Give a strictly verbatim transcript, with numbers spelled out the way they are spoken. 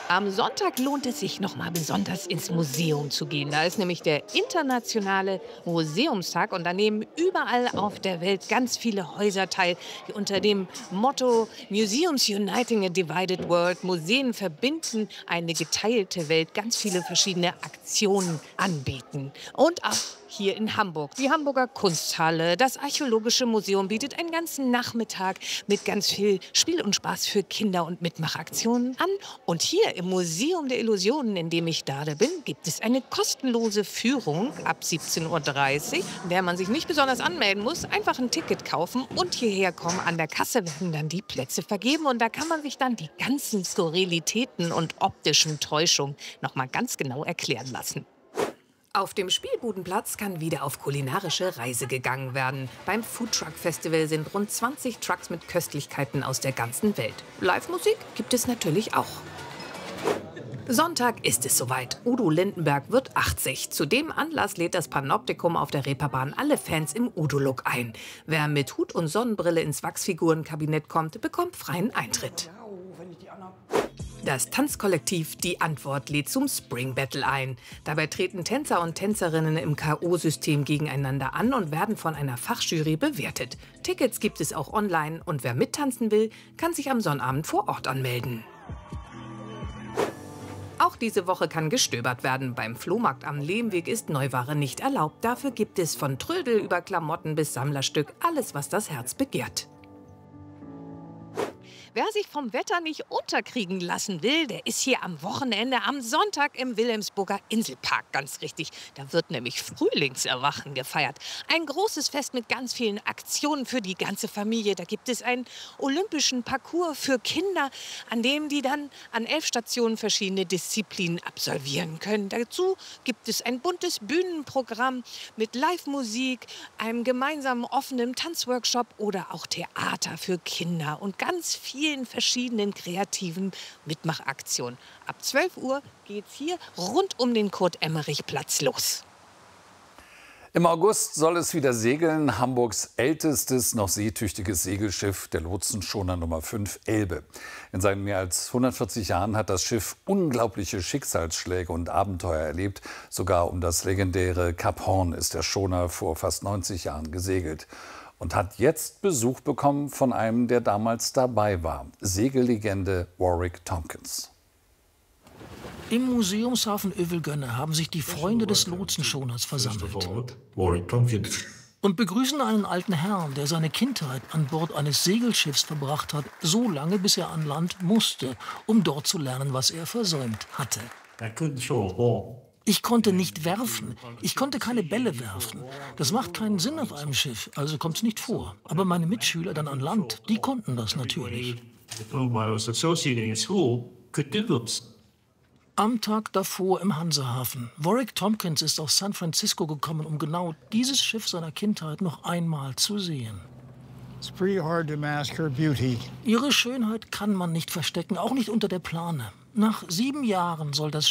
Am Sonntag lohnt es sich noch mal besonders ins Museum zu gehen. Da ist nämlich der internationale Museumstag und da nehmen überall auf der Welt ganz viele Häuser teil, die unter dem Motto Museums Uniting a Divided World, Museen verbinden eine geteilte Welt, ganz viele verschiedene Aktionen anbieten. Und auch hier in Hamburg. Die Hamburger Kunsthalle, das Archäologische Museum bietet einen ganzen Nachmittag mit ganz viel Spiel und Spaß für Kinder und Mitmachaktionen an. Und hier im Museum der Illusionen, in dem ich gerade bin, gibt es eine kostenlose Führung ab siebzehn Uhr dreißig, in der man sich nicht besonders anmelden muss, einfach ein Ticket kaufen und hierher kommen. An der Kasse werden dann die Plätze vergeben und da kann man sich dann die ganzen Skurrilitäten und optischen Täuschungen noch mal ganz genau erklären lassen. Auf dem Spielbudenplatz kann wieder auf kulinarische Reise gegangen werden. Beim Foodtruck Festival sind rund zwanzig Trucks mit Köstlichkeiten aus der ganzen Welt. Live-Musik gibt es natürlich auch. Sonntag ist es soweit. Udo Lindenberg wird achtzig. Zu dem Anlass lädt das Panoptikum auf der Reeperbahn alle Fans im Udo-Look ein. Wer mit Hut und Sonnenbrille ins Wachsfigurenkabinett kommt, bekommt freien Eintritt. Das Tanzkollektiv Die Antwort lädt zum Spring Battle ein. Dabei treten Tänzer und Tänzerinnen im K O-System gegeneinander an und werden von einer Fachjury bewertet. Tickets gibt es auch online und wer mittanzen will, kann sich am Sonnabend vor Ort anmelden. Auch diese Woche kann gestöbert werden. Beim Flohmarkt am Lehmweg ist Neuware nicht erlaubt. Dafür gibt es von Trödel über Klamotten bis Sammlerstück alles, was das Herz begehrt. Wer sich vom Wetter nicht unterkriegen lassen will, der ist hier am Wochenende am Sonntag im Wilhelmsburger Inselpark ganz richtig. Da wird nämlich Frühlingserwachen gefeiert. Ein großes Fest mit ganz vielen Aktionen für die ganze Familie. Da gibt es einen olympischen Parcours für Kinder, an dem die dann an elf Stationen verschiedene Disziplinen absolvieren können. Dazu gibt es ein buntes Bühnenprogramm mit Live-Musik, einem gemeinsamen offenen Tanzworkshop oder auch Theater für Kinder und ganz viel verschiedenen kreativen Mitmachaktionen. Ab zwölf Uhr geht's hier rund um den Kurt-Emmerich-Platz los. Im August soll es wieder segeln. Hamburgs ältestes, noch seetüchtiges Segelschiff, der Lotsenschoner Nummer fünf Elbe. In seinen mehr als hundertvierzig Jahren hat das Schiff unglaubliche Schicksalsschläge und Abenteuer erlebt. Sogar um das legendäre Kap Horn ist der Schoner vor fast neunzig Jahren gesegelt. Und hat jetzt Besuch bekommen von einem, der damals dabei war. Segellegende Warwick Tompkins. Im Museumshafen Övelgönne haben sich die Freunde des Lotsenschoners versammelt und begrüßen einen alten Herrn, der seine Kindheit an Bord eines Segelschiffs verbracht hat, so lange, bis er an Land musste, um dort zu lernen, was er versäumt hatte. Ich konnte nicht werfen. Ich konnte keine Bälle werfen. Das macht keinen Sinn auf einem Schiff, also kommt es nicht vor. Aber meine Mitschüler dann an Land, die konnten das natürlich. Am Tag davor im Hansehafen. Warwick Tompkins ist aus San Francisco gekommen, um genau dieses Schiff seiner Kindheit noch einmal zu sehen. Ihre Schönheit kann man nicht verstecken, auch nicht unter der Plane. Nach sieben Jahren soll das